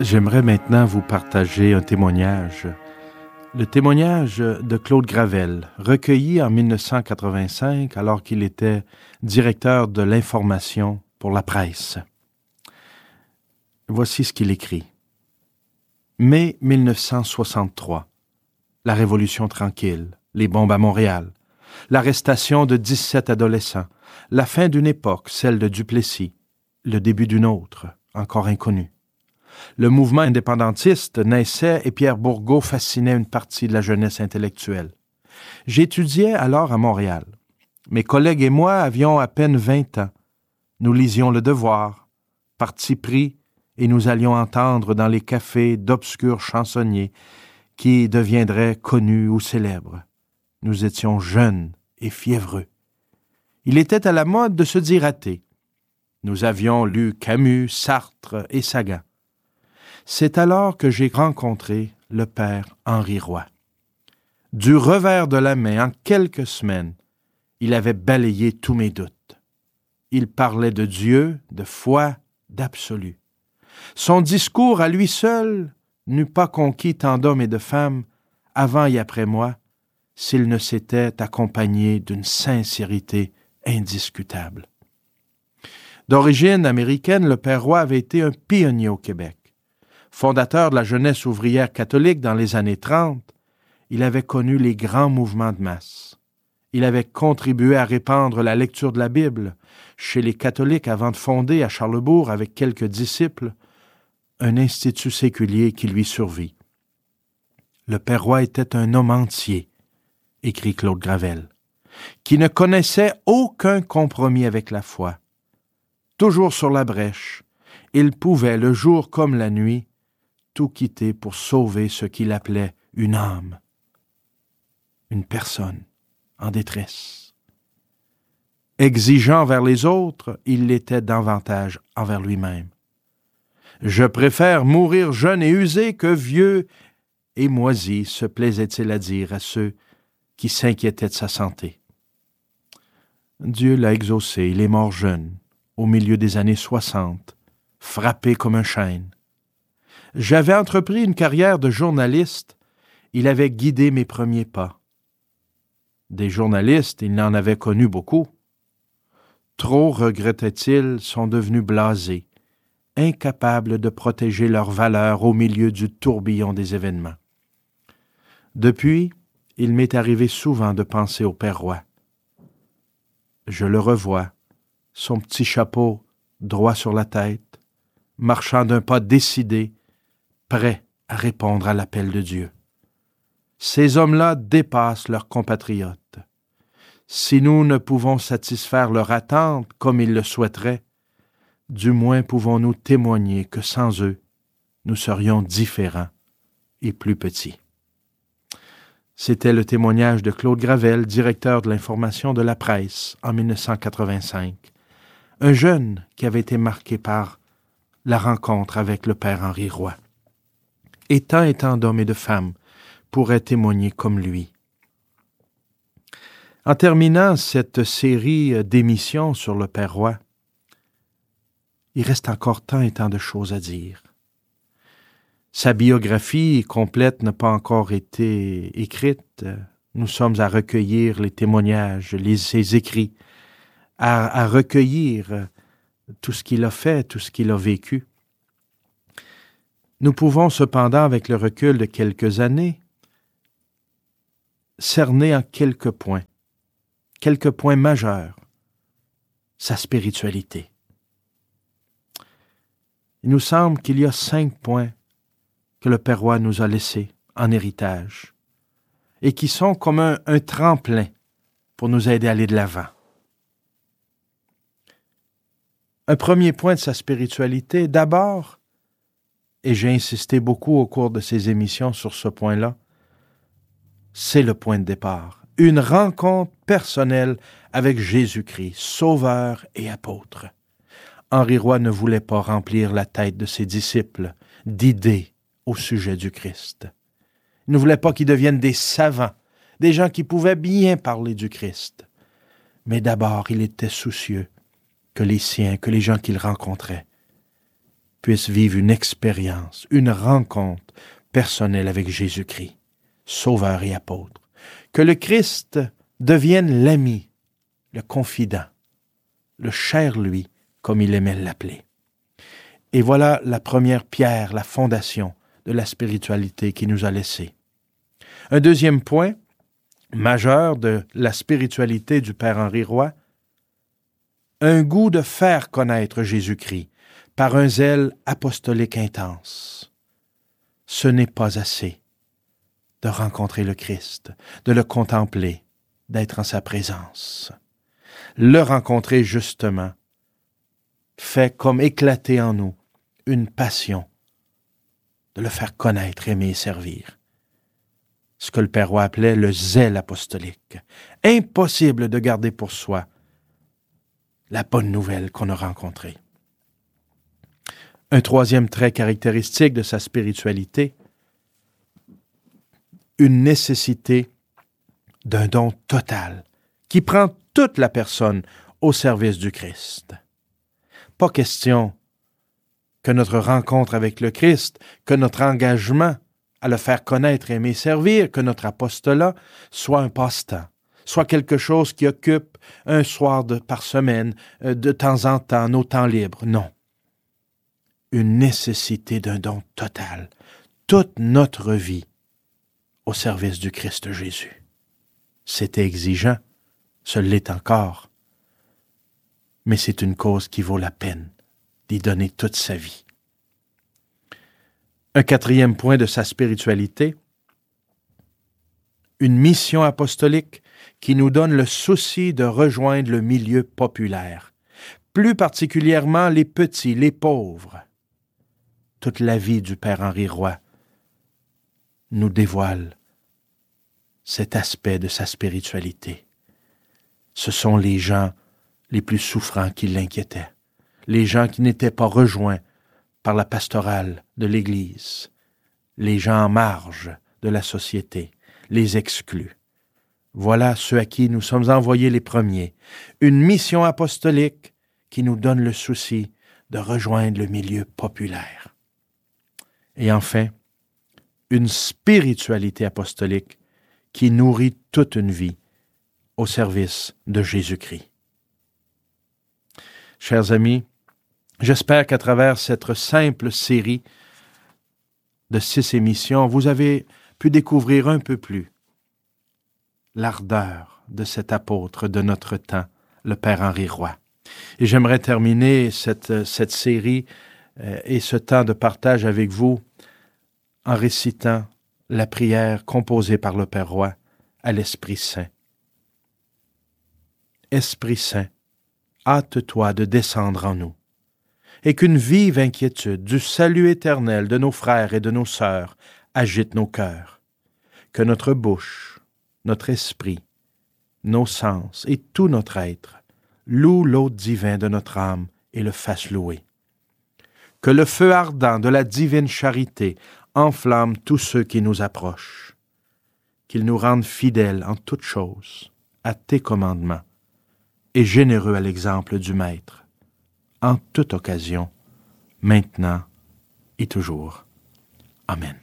J'aimerais maintenant vous partager un témoignage. Le témoignage de Claude Gravel, recueilli en 1985 alors qu'il était directeur de l'information pour la presse. Voici ce qu'il écrit. Mai 1963. La Révolution tranquille, les bombes à Montréal, l'arrestation de 17 adolescents, la fin d'une époque, celle de Duplessis, le début d'une autre, encore inconnue. Le mouvement indépendantiste naissait et Pierre Bourgault fascinait une partie de la jeunesse intellectuelle. J'étudiais alors à Montréal. Mes collègues et moi avions à peine 20 ans. Nous lisions Le Devoir, parti pris, et nous allions entendre dans les cafés d'obscurs chansonniers qui deviendraient connus ou célèbres. Nous étions jeunes et fiévreux. Il était à la mode de se dire athée. Nous avions lu Camus, Sartre et Sagan. C'est alors que j'ai rencontré le père Henri Roy. Du revers de la main, en quelques semaines, il avait balayé tous mes doutes. Il parlait de Dieu, de foi, d'absolu. Son discours à lui seul n'eût pas conquis tant d'hommes et de femmes, avant et après moi, s'il ne s'était accompagné d'une sincérité indiscutable. D'origine américaine, le père Roy avait été un pionnier au Québec. Fondateur de la jeunesse ouvrière catholique dans les années 30, il avait connu les grands mouvements de masse. Il avait contribué à répandre la lecture de la Bible chez les catholiques avant de fonder à Charlesbourg, avec quelques disciples, un institut séculier qui lui survit. Le père Roy était un homme entier, écrit Claude Gravel, qui ne connaissait aucun compromis avec la foi. Toujours sur la brèche, il pouvait, le jour comme la nuit, tout quitter pour sauver ce qu'il appelait une âme, une personne en détresse. Exigeant envers les autres, il l'était davantage envers lui-même. « Je préfère mourir jeune et usé que vieux et moisi », se plaisait-il à dire à ceux qui s'inquiétaient de sa santé. Dieu l'a exaucé, il est mort jeune, au milieu des années 60, frappé comme un chêne. J'avais entrepris une carrière de journaliste, il avait guidé mes premiers pas. Des journalistes, il n'en avait connu beaucoup. Trop, regrettait-il, sont devenus blasés, incapables de protéger leurs valeurs au milieu du tourbillon des événements. Depuis, il m'est arrivé souvent de penser au père Roy. Je le revois, son petit chapeau droit sur la tête, marchant d'un pas décidé, prêt à répondre à l'appel de Dieu. Ces hommes-là dépassent leurs compatriotes. Si nous ne pouvons satisfaire leur attente comme ils le souhaiteraient, du moins pouvons-nous témoigner que sans eux, nous serions différents et plus petits. C'était le témoignage de Claude Gravel, directeur de l'information de la presse en 1985. Un jeune qui avait été marqué par la rencontre avec le père Henri Roy. Et tant d'hommes et de femmes pourraient témoigner comme lui. En terminant cette série d'émissions sur le père Roy, il reste encore tant et tant de choses à dire. Sa biographie complète n'a pas encore été écrite. Nous sommes à recueillir les témoignages, ses écrits, à recueillir tout ce qu'il a fait, tout ce qu'il a vécu. Nous pouvons cependant, avec le recul de quelques années, cerner en quelques points majeurs, sa spiritualité. Il nous semble qu'il y a 5 points que le père Roy nous a laissés en héritage et qui sont comme un tremplin pour nous aider à aller de l'avant. Un premier point de sa spiritualité, d'abord, et j'ai insisté beaucoup au cours de ces émissions sur ce point-là, c'est le point de départ. Une rencontre personnelle avec Jésus-Christ, sauveur et apôtre. Henri Roy ne voulait pas remplir la tête de ses disciples d'idées au sujet du Christ. Il ne voulait pas qu'ils deviennent des savants, des gens qui pouvaient bien parler du Christ. Mais d'abord, il était soucieux que les siens, que les gens qu'il rencontrait, puissent vivre une expérience, une rencontre personnelle avec Jésus-Christ, Sauveur et apôtre. Que le Christ devienne l'ami, le confident, le cher lui, comme il aimait l'appeler. Et voilà la première pierre, la fondation de la spiritualité qu'il nous a laissée. Un deuxième point majeur de la spiritualité du Père Henri Roy, un goût de faire connaître Jésus-Christ par un zèle apostolique intense. Ce n'est pas assez de rencontrer le Christ, de le contempler, d'être en sa présence. Le rencontrer justement fait comme éclater en nous une passion de le faire connaître, aimer et servir. Ce que le Père Roy appelait le zèle apostolique. Impossible de garder pour soi la bonne nouvelle qu'on a rencontrée. Un troisième trait caractéristique de sa spiritualité, une nécessité d'un don total qui prend toute la personne au service du Christ. Pas question que notre rencontre avec le Christ, que notre engagement à le faire connaître, aimer, servir, que notre apostolat soit un passe-temps, soit quelque chose qui occupe un soir par semaine, de temps en temps, nos temps libres. Non. Une nécessité d'un don total, toute notre vie au service du Christ Jésus. C'était exigeant, ce l'est encore, mais c'est une cause qui vaut la peine d'y donner toute sa vie. Un quatrième point de sa spiritualité, une mission apostolique qui nous donne le souci de rejoindre le milieu populaire, plus particulièrement les petits, les pauvres. Toute la vie du Père Henri Roy nous dévoile cet aspect de sa spiritualité. Ce sont les gens les plus souffrants qui l'inquiétaient, les gens qui n'étaient pas rejoints par la pastorale de l'Église, les gens en marge de la société, les exclus. Voilà ceux à qui nous sommes envoyés les premiers. Une mission apostolique qui nous donne le souci de rejoindre le milieu populaire. Et enfin, une spiritualité apostolique qui nourrit toute une vie au service de Jésus-Christ. Chers amis, j'espère qu'à travers cette simple série de 6 émissions, vous avez pu découvrir un peu plus l'ardeur de cet apôtre de notre temps, le Père Henri Roy. Et j'aimerais terminer cette série et ce temps de partage avec vous en récitant la prière composée par le Père Roy à l'Esprit Saint. Esprit Saint, hâte-toi de descendre en nous, et qu'une vive inquiétude du salut éternel de nos frères et de nos sœurs agite nos cœurs, que notre bouche, notre esprit, nos sens et tout notre être louent l'hôte divin de notre âme et le fassent louer. Que le feu ardent de la divine charité enflamme tous ceux qui nous approchent, qu'il nous rende fidèles en toutes choses à tes commandements et généreux à l'exemple du Maître, en toute occasion, maintenant et toujours. Amen.